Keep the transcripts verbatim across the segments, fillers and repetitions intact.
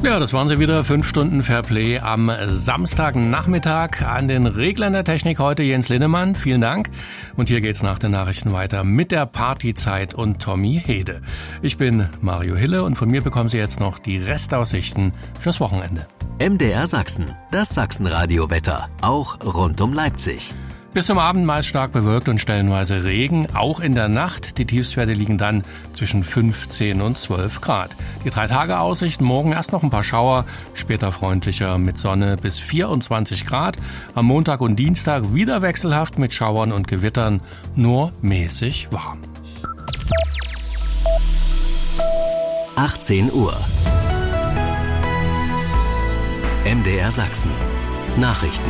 Ja, das waren sie wieder. Fünf Stunden Fairplay am Samstagnachmittag. An den Reglern der Technik heute Jens Linnemann. Vielen Dank. Und hier geht's nach den Nachrichten weiter mit der Partyzeit und Tommy Hede. Ich bin Mario Hille und von mir bekommen Sie jetzt noch die Restaussichten fürs Wochenende. M D R Sachsen, das Sachsenradio-Wetter, auch rund um Leipzig. Bis zum Abend meist stark bewölkt und stellenweise Regen, auch in der Nacht. Die Tiefstwerte liegen dann zwischen fünfzehn und zwölf Grad. Die drei Tage Aussicht, morgen erst noch ein paar Schauer, später freundlicher mit Sonne bis vierundzwanzig Grad. Am Montag und Dienstag wieder wechselhaft mit Schauern und Gewittern, nur mäßig warm. achtzehn Uhr. M D R Sachsen. Nachrichten.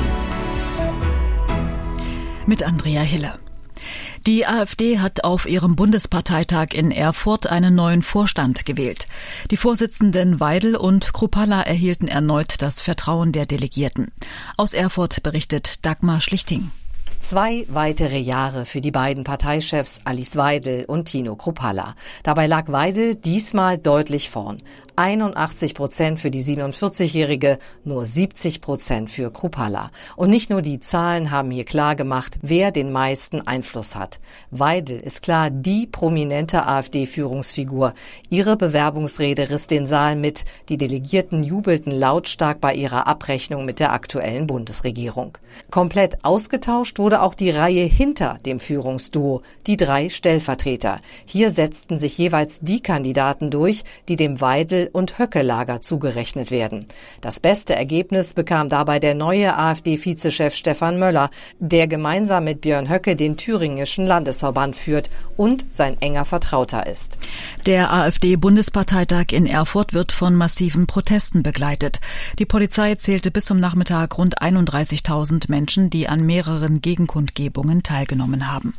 Mit Andrea Hille. Die AfD hat auf ihrem Bundesparteitag in Erfurt einen neuen Vorstand gewählt. Die Vorsitzenden Weidel und Kruppalla erhielten erneut das Vertrauen der Delegierten. Aus Erfurt berichtet Dagmar Schlichting. Zwei weitere Jahre für die beiden Parteichefs Alice Weidel und Tino Kruppalla. Dabei lag Weidel diesmal deutlich vorn. einundachtzig Prozent für die siebenundvierzigjährige, nur siebzig Prozent für Kruppalla. Und nicht nur die Zahlen haben hier klar gemacht, wer den meisten Einfluss hat. Weidel ist klar die prominente AfD-Führungsfigur. Ihre Bewerbungsrede riss den Saal mit. Die Delegierten jubelten lautstark bei ihrer Abrechnung mit der aktuellen Bundesregierung. Komplett ausgetauscht wurde auch die Reihe hinter dem Führungsduo, die drei Stellvertreter. Hier setzten sich jeweils die Kandidaten durch, die dem Weidel- und Höcke-Lager zugerechnet werden. Das beste Ergebnis bekam dabei der neue AfD-Vizechef Stefan Möller, der gemeinsam mit Björn Höcke den thüringischen Landesverband führt und sein enger Vertrauter ist. Der AfD-Bundesparteitag in Erfurt wird von massiven Protesten begleitet. Die Polizei zählte bis zum Nachmittag rund einunddreißigtausend Menschen, die an mehreren Gegenkundgebungen teilgenommen haben.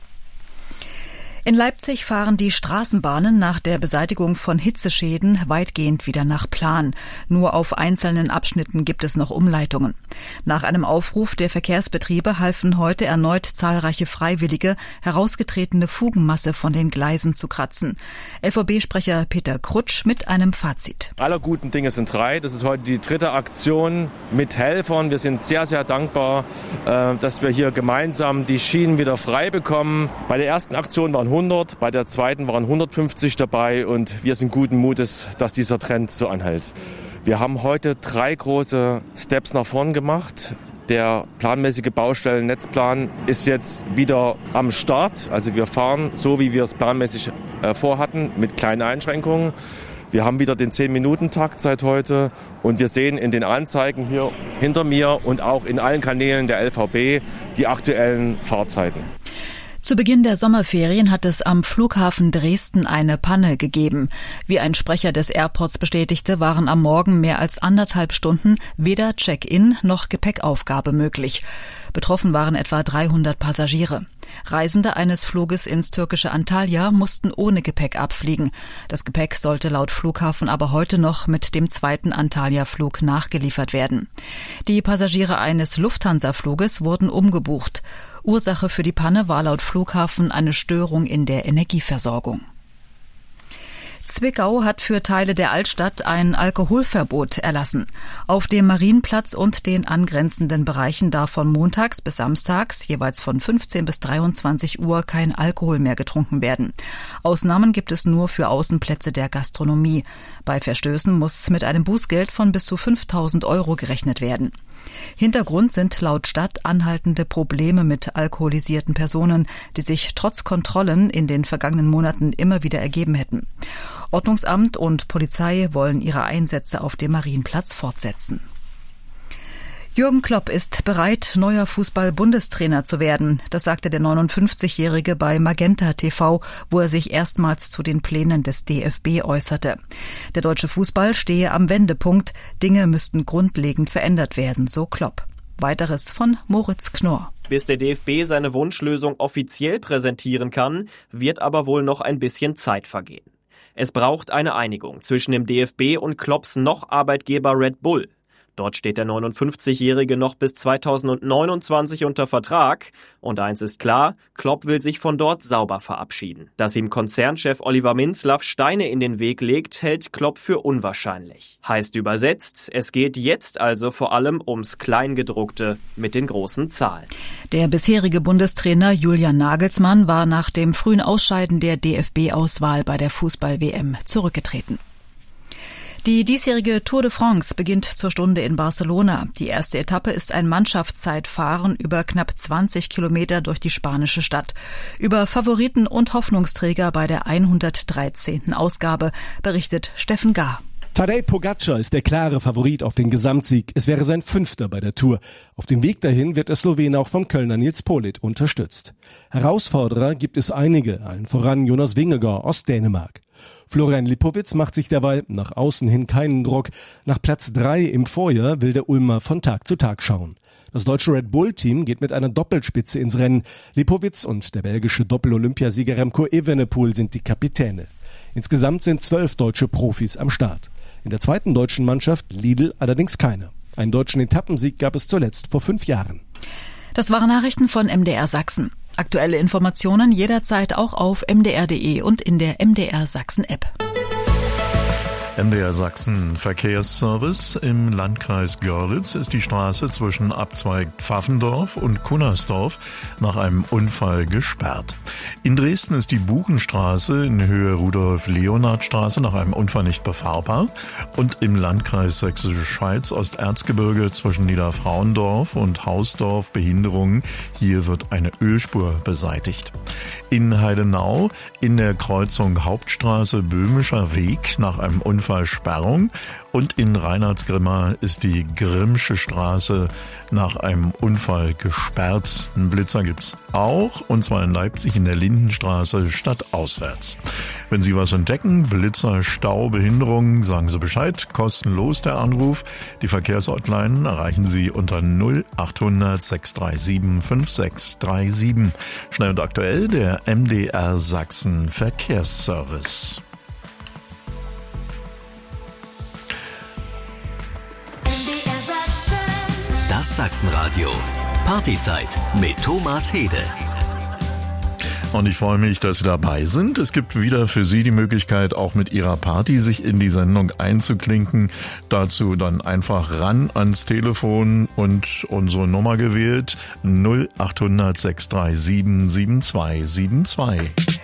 In Leipzig fahren die Straßenbahnen nach der Beseitigung von Hitzeschäden weitgehend wieder nach Plan. Nur auf einzelnen Abschnitten gibt es noch Umleitungen. Nach einem Aufruf der Verkehrsbetriebe halfen heute erneut zahlreiche Freiwillige, herausgetretene Fugenmasse von den Gleisen zu kratzen. L V B-Sprecher Peter Krutsch mit einem Fazit. Aller guten Dinge sind drei. Das ist heute die dritte Aktion mit Helfern. Wir sind sehr, sehr dankbar, dass wir hier gemeinsam die Schienen wieder frei bekommen. Bei der ersten Aktion waren hundert, bei der zweiten waren hundertfünfzig dabei und wir sind guten Mutes, dass dieser Trend so anhält. Wir haben heute drei große Steps nach vorn gemacht. Der planmäßige Baustellennetzplan ist jetzt wieder am Start. Also wir fahren so, wie wir es planmäßig äh, vorhatten, mit kleinen Einschränkungen. Wir haben wieder den zehn-Minuten-Takt seit heute und wir sehen in den Anzeigen hier hinter mir und auch in allen Kanälen der L V B die aktuellen Fahrzeiten. Zu Beginn der Sommerferien hat es am Flughafen Dresden eine Panne gegeben. Wie ein Sprecher des Airports bestätigte, waren am Morgen mehr als anderthalb Stunden weder Check-in noch Gepäckaufgabe möglich. Betroffen waren etwa dreihundert Passagiere. Reisende eines Fluges ins türkische Antalya mussten ohne Gepäck abfliegen. Das Gepäck sollte laut Flughafen aber heute noch mit dem zweiten Antalya-Flug nachgeliefert werden. Die Passagiere eines Lufthansa-Fluges wurden umgebucht. Ursache für die Panne war laut Flughafen eine Störung in der Energieversorgung. Zwickau hat für Teile der Altstadt ein Alkoholverbot erlassen. Auf dem Marienplatz und den angrenzenden Bereichen darf von montags bis samstags jeweils von fünfzehn bis dreiundzwanzig Uhr kein Alkohol mehr getrunken werden. Ausnahmen gibt es nur für Außenplätze der Gastronomie. Bei Verstößen muss mit einem Bußgeld von bis zu fünftausend Euro gerechnet werden. Hintergrund sind laut Stadt anhaltende Probleme mit alkoholisierten Personen, die sich trotz Kontrollen in den vergangenen Monaten immer wieder ergeben hätten. Ordnungsamt und Polizei wollen ihre Einsätze auf dem Marienplatz fortsetzen. Jürgen Klopp ist bereit, neuer Fußball-Bundestrainer zu werden. Das sagte der neunundfünfzigjährige bei Magenta T V, wo er sich erstmals zu den Plänen des D F B äußerte. Der deutsche Fußball stehe am Wendepunkt. Dinge müssten grundlegend verändert werden, so Klopp. Weiteres von Moritz Knorr. Bis der D F B seine Wunschlösung offiziell präsentieren kann, wird aber wohl noch ein bisschen Zeit vergehen. Es braucht eine Einigung zwischen dem D F B und Klopps noch Arbeitgeber Red Bull. Dort steht der neunundfünfzigjährige noch bis zweitausendneunundzwanzig unter Vertrag. Und eins ist klar, Klopp will sich von dort sauber verabschieden. Dass ihm Konzernchef Oliver Minzlaff Steine in den Weg legt, hält Klopp für unwahrscheinlich. Heißt übersetzt, es geht jetzt also vor allem ums Kleingedruckte mit den großen Zahlen. Der bisherige Bundestrainer Julian Nagelsmann war nach dem frühen Ausscheiden der D F B-Auswahl bei der Fußball-W M zurückgetreten. Die diesjährige Tour de France beginnt zur Stunde in Barcelona. Die erste Etappe ist ein Mannschaftszeitfahren über knapp zwanzig Kilometer durch die spanische Stadt. Über Favoriten und Hoffnungsträger bei der hundertdreizehnten Ausgabe berichtet Steffen Gahr. Tadej Pogačar ist der klare Favorit auf den Gesamtsieg. Es wäre sein fünfter bei der Tour. Auf dem Weg dahin wird der Slowene auch vom Kölner Nils Politt unterstützt. Herausforderer gibt es einige, allen voran Jonas Vingegaard aus Dänemark. Florian Lipowitz macht sich derweil nach außen hin keinen Druck. Nach Platz drei im Vorjahr will der Ulmer von Tag zu Tag schauen. Das deutsche Red Bull-Team geht mit einer Doppelspitze ins Rennen. Lipowitz und der belgische Doppel-Olympiasieger Remco Evenepoel sind die Kapitäne. Insgesamt sind zwölf deutsche Profis am Start. In der zweiten deutschen Mannschaft Lidl allerdings keine. Einen deutschen Etappensieg gab es zuletzt vor fünf Jahren. Das waren Nachrichten von M D R Sachsen. Aktuelle Informationen jederzeit auch auf m d r punkt d e und in der M D R Sachsen App. M D R Sachsen Verkehrsservice. Im Landkreis Görlitz ist die Straße zwischen Abzweig Pfaffendorf und Kunnersdorf nach einem Unfall gesperrt. In Dresden ist die Buchenstraße in Höhe Rudolf-Leonhard-Straße nach einem Unfall nicht befahrbar. Und im Landkreis Sächsische Schweiz Osterzgebirge zwischen Niederfrauendorf und Hausdorf Behinderungen. Hier wird eine Ölspur beseitigt. In Heidenau in der Kreuzung Hauptstraße Böhmischer Weg nach einem Unfall Sperrung und in Reinhardsgrimma ist die Grimmsche Straße nach einem Unfall gesperrt. Einen Blitzer gibt's auch, und zwar in Leipzig in der Lindenstraße stadtauswärts. Wenn Sie was entdecken, Blitzer, Stau, Behinderungen, sagen Sie Bescheid. Kostenlos der Anruf. Die Verkehrshotline erreichen Sie unter null achthundert sechs drei sieben fünf sechs drei sieben. Schnell und aktuell der M D R Sachsen Verkehrsservice. Das Sachsenradio. Partyzeit mit Thomas Hede. Und ich freue mich, dass Sie dabei sind. Es gibt wieder für Sie die Möglichkeit, auch mit Ihrer Party sich in die Sendung einzuklinken. Dazu dann einfach ran ans Telefon und unsere Nummer gewählt null achthundert sechs drei sieben sieben zwei sieben zwei.